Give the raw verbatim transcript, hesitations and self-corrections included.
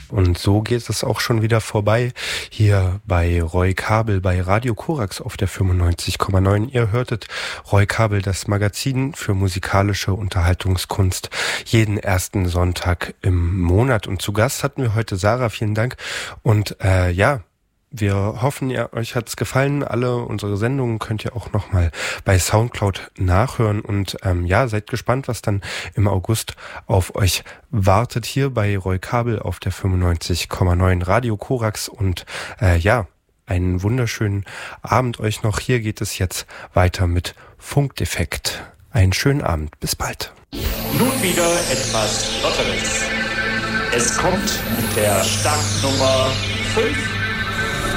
Und so geht es auch schon wieder vorbei hier bei Roy Kabel bei Radio Korax auf der fünfundneunzig Komma neun. Ihr hörtet Roy Kabel, das Magazin für musikalische Unterhaltungskunst, jeden ersten Sonntag im Monat. Und zu Gast hatten wir heute Sarah. Vielen Dank. Und äh, ja, wir hoffen, ja, euch hat's gefallen. Alle unsere Sendungen könnt ihr auch nochmal bei Soundcloud nachhören. Und ähm, ja, seid gespannt, was dann im August auf euch wartet hier bei Roy Kabel auf der fünfundneunzig Komma neun Radio Korax. Und äh, ja, einen wunderschönen Abend euch noch. Hier geht es jetzt weiter mit Funkdefekt. Einen schönen Abend. Bis bald. Nun wieder etwas Lotteres. Es kommt mit der Startnummer fünf.